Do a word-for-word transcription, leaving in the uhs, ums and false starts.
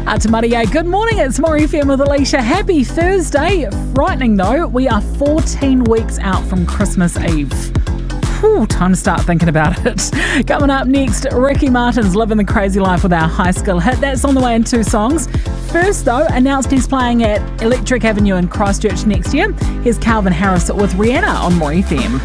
Atamaria, good morning. It's More F M with Alicia. Happy Thursday. Frightening though, we are fourteen weeks out from Christmas Eve. Whew, time to start thinking about it. Coming up next, Ricky Martin's Living the Crazy Life with our high school hit. That's on the way in two songs. First though, announced he's playing at Electric Avenue in Christchurch next year. Here's Calvin Harris with Rihanna on More F M.